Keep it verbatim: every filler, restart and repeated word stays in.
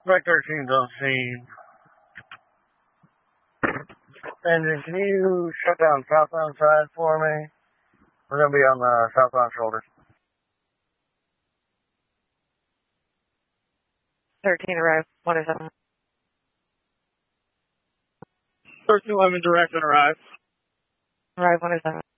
Strike thirteen's on scene. Engine, can you shut down southbound side for me? We're going to be on the southbound shoulder. thirteen arrive, one is seven. thirteen eleven direct and arrive. Arrive, one is seven.